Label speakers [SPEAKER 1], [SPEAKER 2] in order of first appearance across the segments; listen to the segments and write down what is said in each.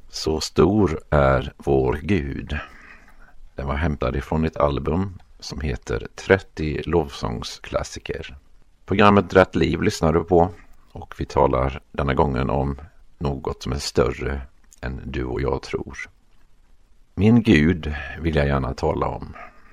[SPEAKER 1] Så stor är vår Gud. Den var hämtad ifrån ett album som heter 30 lovsångsklassiker. Programmet Rätt liv lyssnar du på och vi talar denna gången om något som är större än du och jag tror. Min Gud vill jag gärna tala om.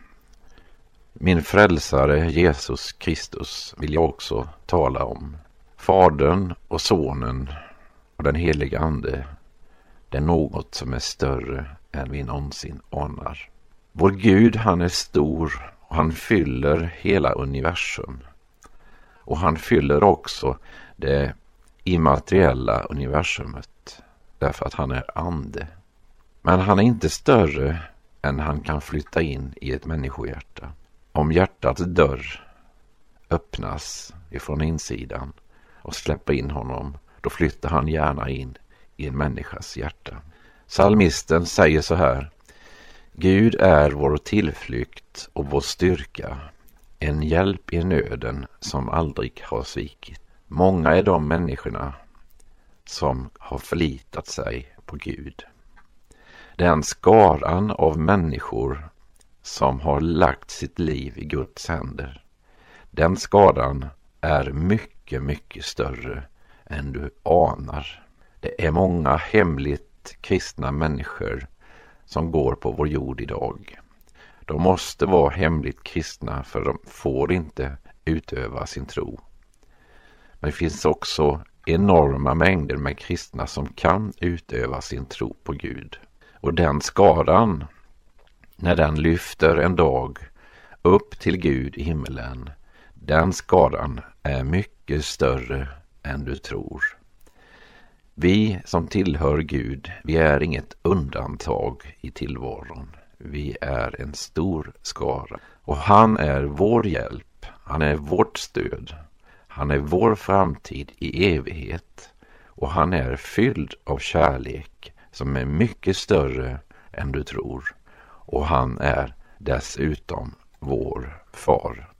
[SPEAKER 1] Min frälsare Jesus Kristus vill jag också tala om. Fadern och sonen och den heliga ande, det är något som är större än vi någonsin anar. Vår Gud, han är stor och han fyller hela universum. Och han fyller också det immateriella universumet därför att han är ande. Men han är inte större än han kan flytta in i ett människohjärta. Om hjärtats dörr öppnas ifrån insidan och släpper in honom, då flyttar han gärna in i en människas hjärta. Psalmisten säger så här: Gud är vår tillflykt och vår styrka, en hjälp i nöden som aldrig har svikit. Många är de människorna som har förlitat sig på Gud. Den skaran av människor som har lagt sitt liv i Guds händer, den skaran är mycket, mycket större än du anar. Det är många hemligt kristna människor som går på vår jord idag. De måste vara hemligt kristna för de får inte utöva sin tro. Men det finns också enorma mängder med kristna som kan utöva sin tro på Gud. Och den skaran, när den lyfter en dag upp till Gud i himmelen, den skaran är mycket större än du tror. Vi som tillhör Gud, vi är inget undantag i tillvaron. Vi är en stor skara. Och han är vår hjälp, han är vårt stöd. Han är vår framtid i evighet. Och han är fylld av kärlek som är mycket större än du tror. Och han är dessutom vår far.